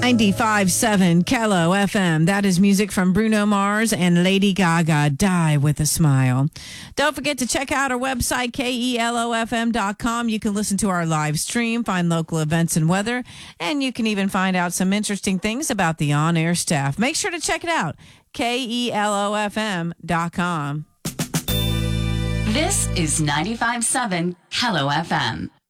95.7 Kello FM. That is music from Bruno Mars and Lady Gaga, Die with a Smile. Don't forget to check out our website, KELOFM.com. You can listen to our live stream, find local events and weather, and you can even find out some interesting things about the on-air staff. Make sure to check it out, KELOFM.com. This is 95.7 Kello FM.